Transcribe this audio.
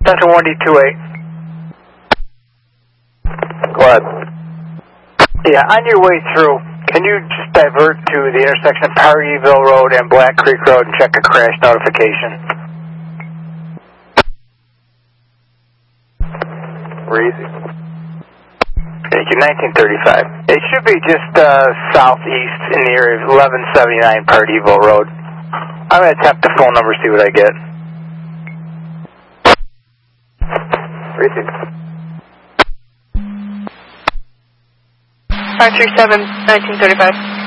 Center 1D28. Go ahead. Yeah, on your way through, can you just divert to the intersection of Partyville Road and Black Creek Road and check a crash notification? We're easy. Thank you, 1935. It should be just southeast in the area of 1179 Partyville Road. I'm going to tap the phone number, see what I get. Easy. 537, 1935.